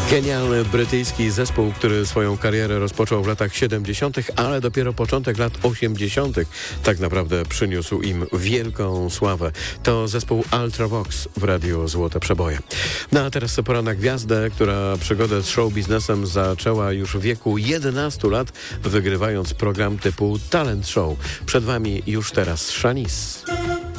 Genialny brytyjski zespół, który swoją karierę rozpoczął w latach 70., ale dopiero początek lat 80. tak naprawdę przyniósł im wielką sławę. To zespół Ultravox w Radiu Złote Przeboje. No a teraz pora na gwiazdę, która przygodę z show biznesem zaczęła już w wieku 11 lat, wygrywając program typu Talent Show. Przed Wami już teraz Shanice.